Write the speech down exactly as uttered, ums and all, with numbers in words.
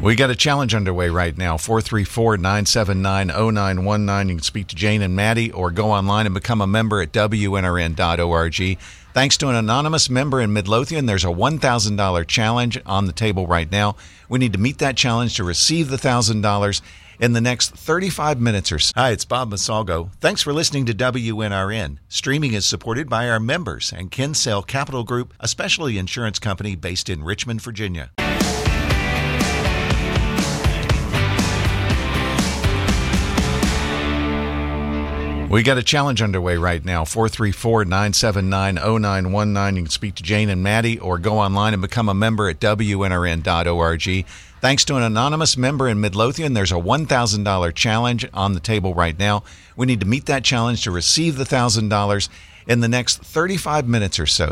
We got a challenge underway right now, four three four, nine seven nine, zero nine one nine. You can speak to Jane and Maddie or go online and become a member at W N R N dot org. Thanks to an anonymous member in Midlothian, there's a one thousand dollars challenge on the table right now. We need to meet that challenge to receive the one thousand dollars in the next thirty-five minutes or so. Hi, it's Bob Masalgo. Thanks for listening to W N R N. Streaming is supported by our members and Kinsale Capital Group, a specialty insurance company based in Richmond, Virginia. We got a challenge underway right now, four three four, nine seven nine, zero nine one nine. You can speak to Jane and Maddie or go online and become a member at W N R N dot org. Thanks to an anonymous member in Midlothian, there's a one thousand dollars challenge on the table right now. We need to meet that challenge to receive the one thousand dollars in the next thirty-five minutes or so.